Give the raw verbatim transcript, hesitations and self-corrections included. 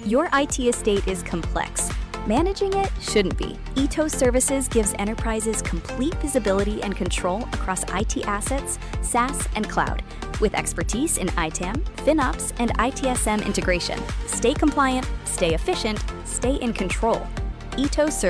Your I T estate is complex. Managing it shouldn't be. E T O S Services gives enterprises complete visibility and control across I T assets, SaaS, and cloud, with expertise in I TAM, FinOps, and I T S M integration. Stay compliant, stay efficient, stay in control. E T O S